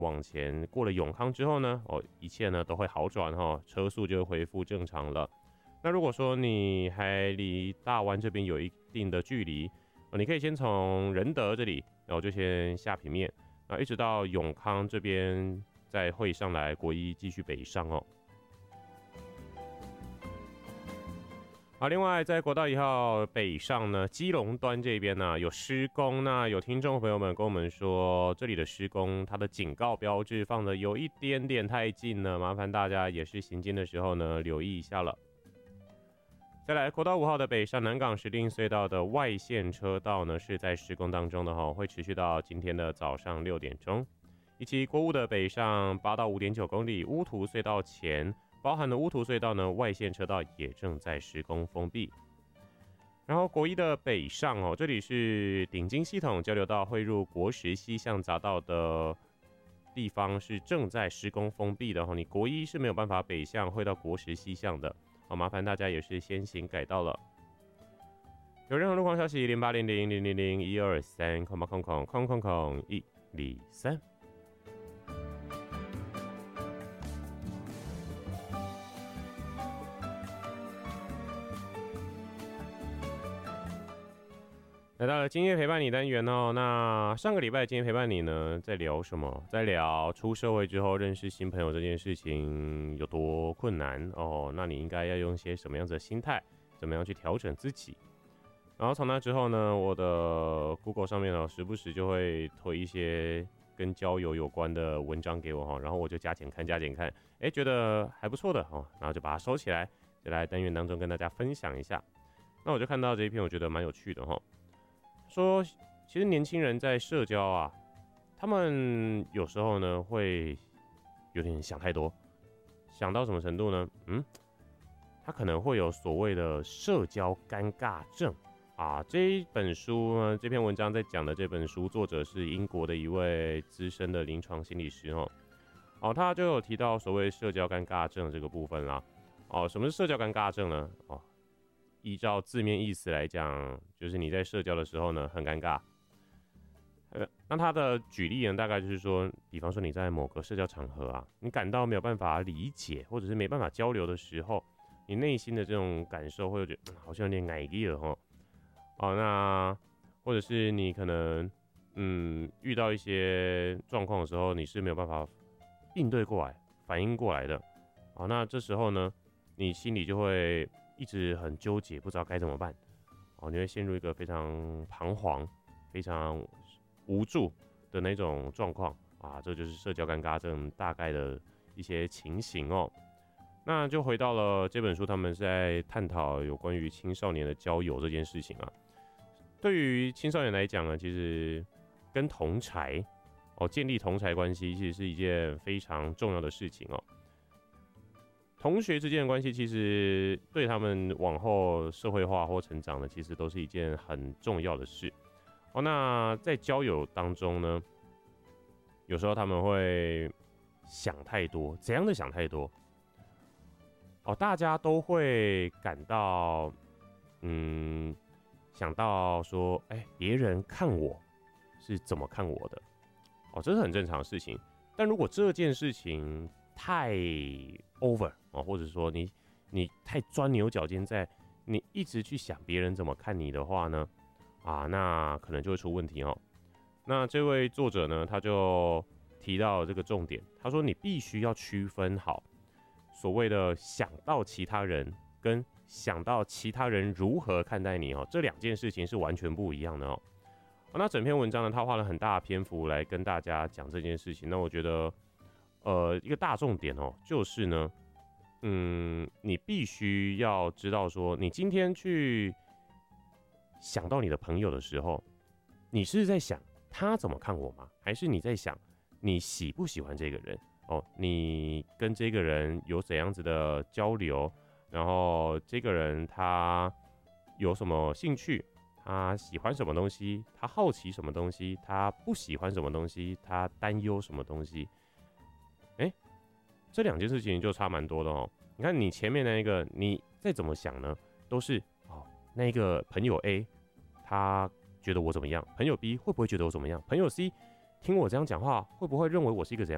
往前过了永康之后呢，一切呢都会好转车速就会恢复正常了。那如果说你还离大湾这边有一定的距离，你可以先从仁德这里，然后就先下平面，然后一直到永康这边再会上来国一继续北上哦。好，另外在国道1号北上呢，基隆端这边呢有施工，那有听众朋友们跟我们说，这里的施工它的警告标志放的有一点点太近了，麻烦大家也是行进的时候呢留意一下了。再来，国道5号的北上南港石碇隧道的外线车道呢是在施工当中的会持续到今天的早上6点钟，以及国五的北上8到5.9公里乌涂隧道前。包含了乌涂隧道呢，外线车道也正在施工封闭。然后国一的北上这里是顶金系统交流道汇入国十西向匝道的地方是正在施工封闭的你国一是没有办法北向汇到国十西向的麻烦大家也是先行改道了。有任何路况消息0800000123，08000000123。来到了今夜陪伴你单元那上个礼拜今天陪伴你呢，在聊什么？在聊出社会之后认识新朋友这件事情有多困难那你应该要用些什么样子的心态，怎么样去调整自己？然后从那之后呢，我的 Google 上面时不时就会推一些跟交友有关的文章给我然后我就加减看，觉得还不错的然后就把它收起来，就来单元当中跟大家分享一下。那我就看到这一篇，我觉得蛮有趣的说其实年轻人在社交他们有时候呢会有点想太多，想到什么程度呢？他可能会有所谓的社交尴尬症这一本书呢，这篇文章在讲的这本书作者是英国的一位资深的临床心理师他就有提到所谓社交尴尬症这个部分啦什么是社交尴尬症呢？依照字面意思来讲，就是你在社交的时候呢很尴尬。那他的举例呢，大概就是说，比方说你在某个社交场合你感到没有办法理解，或者是没办法交流的时候，你内心的这种感受会觉得好像有点矮力了那或者是你可能遇到一些状况的时候，你是没有办法应对过来、反应过来的那这时候呢，你心里就会一直很纠结，不知道该怎么办你会陷入一个非常彷徨、非常无助的那种状况这就是社交尴尬症大概的一些情形那就回到了这本书，他们是在探讨有关于青少年的交友这件事情对于青少年来讲呢，其实跟同侪建立同侪关系，其实是一件非常重要的事情同学之间的关系，其实对他们往后社会化或成长呢，其实都是一件很重要的事那在交友当中呢，有时候他们会想太多，怎样的想太多大家都会感到想到说别人看我是怎么看我的这是很正常的事情。但如果这件事情太 over或者说你太钻牛角尖，在你一直去想别人怎么看你的话呢那可能就会出问题那这位作者呢，他就提到这个重点，他说你必须要区分好所谓的想到其他人跟想到其他人如何看待你这两件事情是完全不一样的那整篇文章呢，他花了很大的篇幅来跟大家讲这件事情。那我觉得一个大重点就是呢你必须要知道说，你今天去想到你的朋友的时候，你是在想他怎么看我吗？还是你在想你喜不喜欢这个人你跟这个人有怎样子的交流，然后这个人他有什么兴趣，他喜欢什么东西，他好奇什么东西，他不喜欢什么东西，他担忧什么东西这两件事情就差蛮多的你看你前面那一个，你再怎么想呢，都是那一个朋友 A 他觉得我怎么样，朋友 B 会不会觉得我怎么样，朋友 C 听我这样讲话会不会认为我是一个怎样